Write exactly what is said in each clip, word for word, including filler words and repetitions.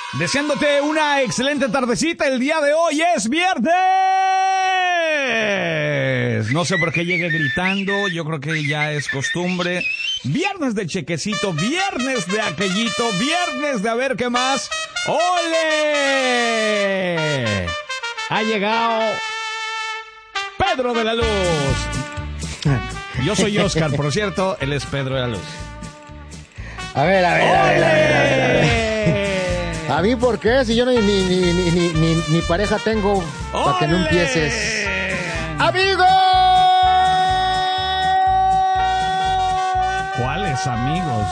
Deseándote una excelente tardecita, el día de hoy es viernes. No sé por qué llegué gritando, yo creo que ya es costumbre. Viernes de chequecito, viernes de aquellito, viernes de a ver qué más. ¡Ole! Ha llegado Pedro de la Luz. Yo soy Oscar, por cierto, él es Pedro de la Luz. A ver, a ver, a ver, a ver, a ver, a ver. ¿A mí por qué? Si yo ni, ni, ni, ni, ni, ni pareja tengo, para que no empieces. ¡Amigo! ¿Cuáles amigos?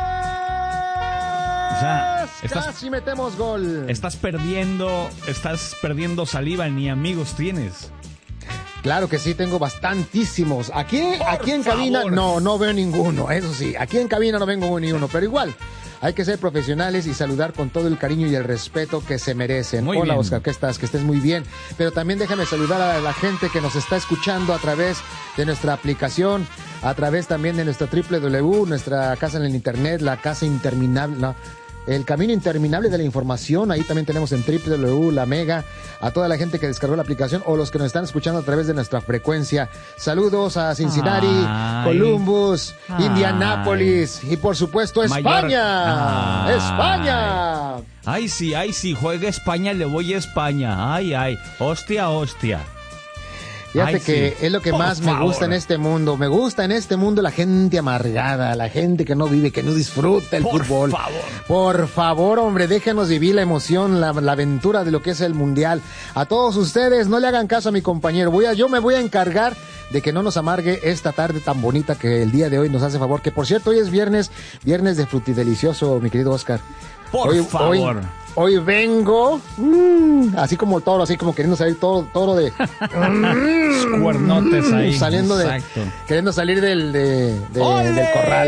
O sea, estás, casi metemos gol. Estás perdiendo, estás perdiendo saliva, ni amigos tienes. Claro que sí, tengo bastantísimos. Aquí, Por aquí en favor. cabina no, no veo ninguno, eso sí. Aquí en cabina no vengo ni uno, pero igual. Hay que ser profesionales y saludar con todo el cariño y el respeto que se merecen. Muy Hola, bien. Oscar, ¿qué estás? Que estés muy bien. Pero también déjame saludar a la gente que nos está escuchando a través de nuestra aplicación, a través también de nuestra doble u doble u doble u, nuestra casa en el internet, la casa interminable, no, el camino interminable de la información. Ahí también tenemos en doble u doble u doble u, la Mega, a toda la gente que descargó la aplicación o los que nos están escuchando a través de nuestra frecuencia. Saludos a Cincinnati, Ay. Columbus, Ay. Indianápolis y por supuesto España. Mayor... España. Ay, sí, ay, sí, juega España, le voy a España. Ay, ay, hostia, hostia. Fíjate Ay, que sí. es lo que Por más favor. me gusta en este mundo. Me gusta en este mundo la gente amargada, la gente que no vive, que no disfruta el Por fútbol. favor. Por favor, hombre, déjenos vivir la emoción, la, la aventura de lo que es el mundial. A todos ustedes, no le hagan caso a mi compañero. Voy a, yo me voy a encargar de que no nos amargue esta tarde tan bonita que el día de hoy nos hace favor. Que por cierto, hoy es viernes, viernes de frutidelicioso, mi querido Oscar. Por hoy, favor. Hoy, hoy vengo, mmm, así como el toro, así como queriendo salir todo, toro de... Los cuernotes ahí. Saliendo de... Exacto. Queriendo salir del, de, de- ¡Ole! del corral.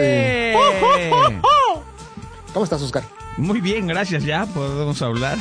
¿Cómo estás, Oscar? Muy bien, gracias, ya podemos hablar.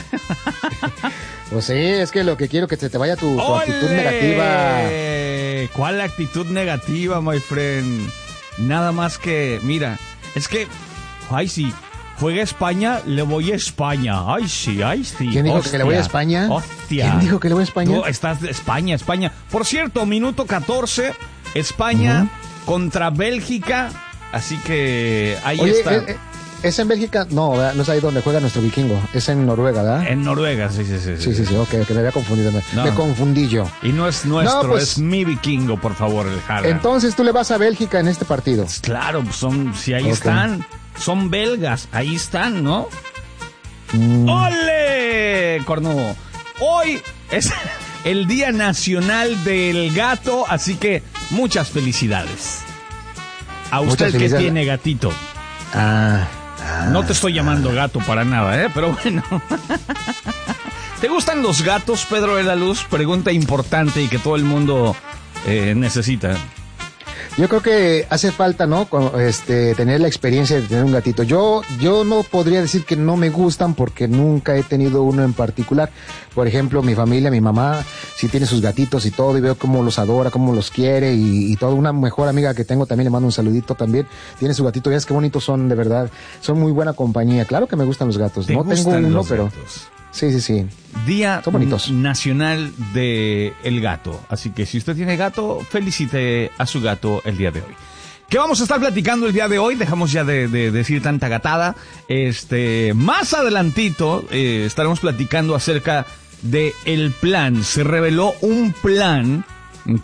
Pues sí, es que lo que quiero que se te vaya tu, tu ¡Ole! actitud negativa. ¿Cuál actitud negativa, my friend? Nada más que, mira, es que, ay sí, juega España, le voy a España. Ay sí, ay sí. ¿Quién dijo hostia, que le voy a España? Hostia. ¿Quién dijo que le voy a España? No, estás de España, España. Por cierto, minuto catorce, España Uh-huh. contra Bélgica. Así que ahí Oye, está. ¿es, es en Bélgica? No, ¿verdad? No es ahí donde juega nuestro vikingo. Es en Noruega, ¿verdad? En Noruega, sí, sí, sí. Sí, sí, sí, ok, ok, me había confundido. Me, No. me confundí yo. Y no es nuestro, No, pues- es mi vikingo, por favor, el Jara. Entonces tú le vas a Bélgica en este partido. Claro, pues son, si ahí Ok. están, son belgas, ahí están, ¿no? Mm. ¡Ole, cornudo! Hoy es el Día Nacional del Gato, así que muchas felicidades. A usted Muchas que felicidades. tiene gatito. Ah, ah. No te estoy llamando gato para nada, ¿eh? Pero bueno. ¿Te gustan los gatos, Pedro de la Luz? Pregunta importante y que todo el mundo eh, necesita. Yo creo que hace falta, ¿no? Con- Este, tener la experiencia de tener un gatito. Yo, yo no podría decir que no me gustan porque nunca he tenido uno en particular. Por ejemplo, mi familia, mi mamá, sí tiene sus gatitos y todo y veo cómo los adora, cómo los quiere y, y toda una mejor amiga que tengo también le mando un saludito también. Tiene su gatito, veas qué bonitos son, de verdad. Son muy buena compañía. Claro que me gustan los gatos. ¿Te No tengo gustan uno, los pero gatos? sí, sí, sí. Día Son bonitos. Nacional de el Gato. Así que si usted tiene gato, felicite a su gato el día de hoy. ¿Qué vamos a estar platicando el día de hoy? Dejamos ya de, de decir tanta gatada. Este, más adelantito eh, estaremos platicando acerca de el plan. Se reveló un plan, ¿ok?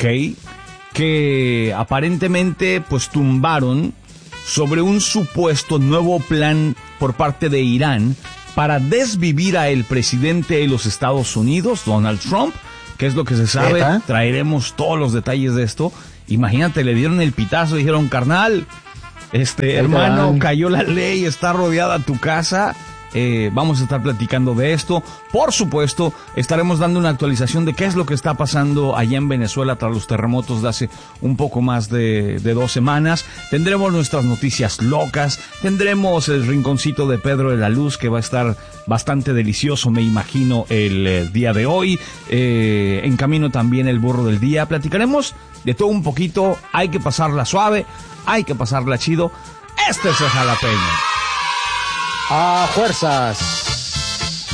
Que aparentemente pues tumbaron sobre un supuesto nuevo plan por parte de Irán para desvivir a el presidente de los Estados Unidos, Donald Trump, que es lo que se sabe. ¿Eta? Traeremos todos los detalles de esto. Imagínate, le dieron el pitazo, dijeron, carnal, este Ahí hermano, van. cayó la ley, está rodeada tu casa. Eh, vamos a estar platicando de esto. Por supuesto, estaremos dando una actualización de qué es lo que está pasando allá en Venezuela tras los terremotos de hace un poco más de, de dos semanas. Tendremos nuestras noticias locas. Tendremos el rinconcito de Pedro de la Luz, que va a estar bastante delicioso, me imagino, el, eh, día de hoy. Eh, en camino también el burro del día. Platicaremos de todo un poquito. Hay que pasarla suave, hay que pasarla chido. Este es el jalapeño. ¡A fuerzas!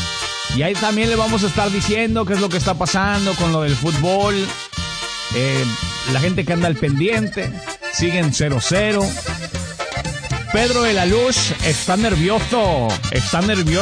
Y ahí también le vamos a estar diciendo qué es lo que está pasando con lo del fútbol. Eh, la gente que anda al pendiente. Siguen cero cero. Pedro de la Luz está nervioso. Está nervioso.